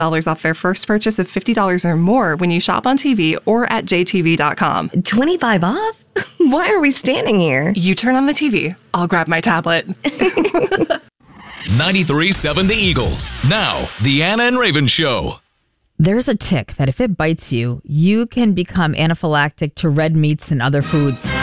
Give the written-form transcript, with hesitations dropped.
off their first purchase of $50 or more when you shop on TV or at JTV.com. 25 off? Why are we standing here? You turn on the TV, I'll grab my tablet. 93.7 The Eagle. Now, the Anna and Raven Show. There's a tick that if it bites you, you can become anaphylactic to red meats and other foods.